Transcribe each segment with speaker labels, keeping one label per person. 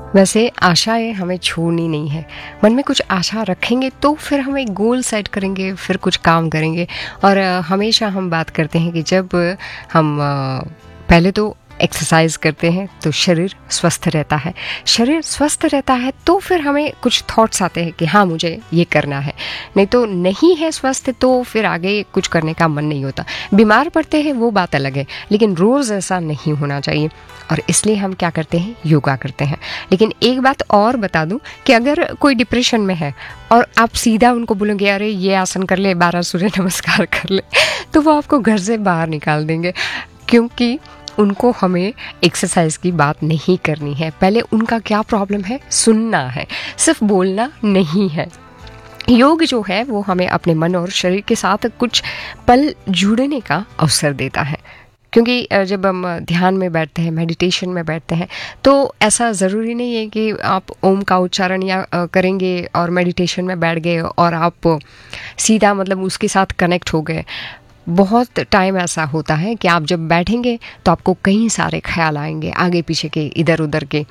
Speaker 1: वैसे आशाएं हमें छोड़नी नहीं है। मन में कुछ आशा रखेंगे तो फिर हम एक गोल सेट करेंगे, फिर कुछ काम करेंगे। और हमेशा हम बात करते हैं कि जब हम पहले तो एक्सरसाइज करते हैं तो शरीर स्वस्थ रहता है। शरीर स्वस्थ रहता है तो फिर हमें कुछ थॉट्स आते हैं कि हाँ मुझे ये करना है। नहीं तो नहीं है स्वस्थ तो फिर आगे कुछ करने का मन नहीं होता। बीमार पड़ते हैं वो बात अलग है, लेकिन रोज़ ऐसा नहीं होना चाहिए। और इसलिए हम क्या करते हैं, योगा करते हैं। लेकिन एक बात और बता दूं कि अगर कोई डिप्रेशन में है और आप सीधा उनको बोलोगे अरे ये आसन कर ले, 12 सूर्य नमस्कार कर ले, तो वो आपको घर से बाहर निकाल देंगे, क्योंकि उनको हमें एक्सरसाइज की बात नहीं करनी है। पहले उनका क्या प्रॉब्लम है सुनना है, सिर्फ बोलना नहीं है। योग जो है वो हमें अपने मन और शरीर के साथ कुछ पल जुड़ने का अवसर देता है। क्योंकि जब हम ध्यान में बैठते हैं, मेडिटेशन में बैठते हैं, तो ऐसा ज़रूरी नहीं है कि आप ओम का उच्चारण या करेंगे और मेडिटेशन में बैठ गए और आप सीधा मतलब उसके साथ कनेक्ट हो गए। बहुत टाइम ऐसा होता है कि आप जब बैठेंगे तो आपको कई सारे ख्याल आएंगे, आगे पीछे के, इधर उधर के।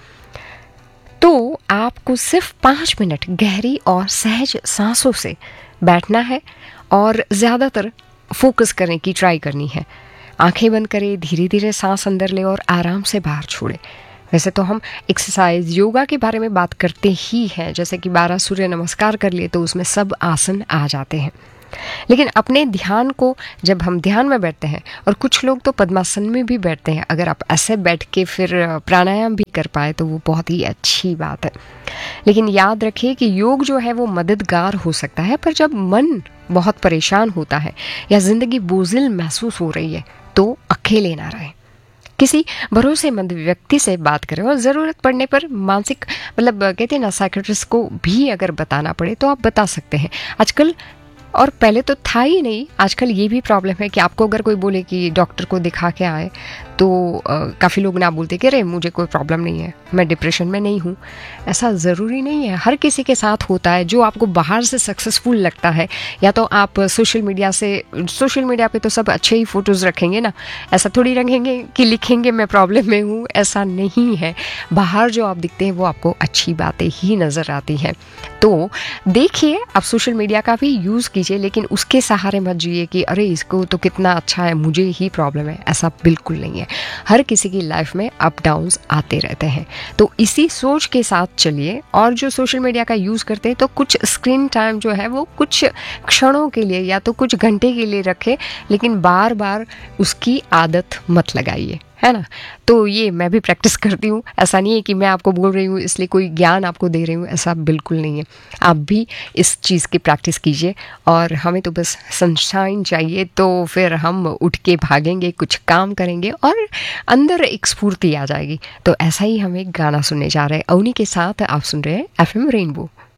Speaker 1: तो आपको सिर्फ 5 मिनट गहरी और सहज सांसों से बैठना है और ज़्यादातर फोकस करने की ट्राई करनी है। आंखें बंद करें, धीरे धीरे सांस अंदर ले और आराम से बाहर छोड़े। वैसे तो हम एक्सरसाइज योगा के बारे में बात करते ही हैं, जैसे कि 12 सूर्य नमस्कार कर लिए तो उसमें सब आसन आ जाते हैं। लेकिन अपने ध्यान को, जब हम ध्यान में बैठते हैं, और कुछ लोग तो पद्मासन में भी बैठते हैं, अगर आप ऐसे बैठ के फिर प्राणायाम भी कर पाए तो वो बहुत ही अच्छी बात है। लेकिन याद रखिए कि योग जो है वो मददगार हो सकता है, पर जब मन बहुत परेशान होता है या ज़िंदगी बोझिल महसूस हो रही है तो अकेले ना रहें। किसी भरोसेमंद व्यक्ति से बात करें और ज़रूरत पड़ने पर मानसिक मतलब कहते हैं ना, साइकियाट्रिस्ट को भी अगर बताना पड़े तो आप बता सकते हैं। आजकल, और पहले तो था ही नहीं, आजकल ये भी प्रॉब्लम है कि आपको अगर कोई बोले कि डॉक्टर को दिखा के आए तो काफ़ी लोग ना बोलते कि अरे मुझे कोई प्रॉब्लम नहीं है, मैं डिप्रेशन में नहीं हूँ। ऐसा ज़रूरी नहीं है, हर किसी के साथ होता है। जो आपको बाहर से सक्सेसफुल लगता है, या तो आप सोशल मीडिया पे तो सब अच्छे ही फ़ोटोज़ रखेंगे ना, ऐसा थोड़ी रखेंगे कि लिखेंगे मैं प्रॉब्लम में हूँ, ऐसा नहीं है। बाहर जो आप दिखते हैं वो आपको अच्छी बातें ही नज़र आती हैं। तो देखिए, आप सोशल मीडिया का भी यूज़ कीजिए, लेकिन उसके सहारे मत जिए कि अरे इसको तो कितना अच्छा है, मुझे ही प्रॉब्लम है। ऐसा बिल्कुल नहीं है। हर किसी की लाइफ में अप डाउन्स आते रहते हैं, तो इसी सोच के साथ चलिए। और जो सोशल मीडिया का यूज़ करते हैं तो कुछ स्क्रीन टाइम जो है वो कुछ क्षणों के लिए या तो कुछ घंटे के लिए रखें, लेकिन बार बार उसकी आदत मत लगाइए, है ना। तो ये मैं भी प्रैक्टिस करती हूँ। ऐसा नहीं है कि मैं आपको बोल रही हूँ इसलिए कोई ज्ञान आपको दे रही हूँ, ऐसा बिल्कुल नहीं है। आप भी इस चीज़ की प्रैक्टिस कीजिए। और हमें तो बस सनशाइन चाहिए, तो फिर हम उठ के भागेंगे, कुछ काम करेंगे और अंदर एक स्फूर्ति आ जाएगी। तो ऐसा ही हम एक गाना सुनने जा रहे हैं। अवनी के साथ आप सुन रहे हैं FM रेनबो।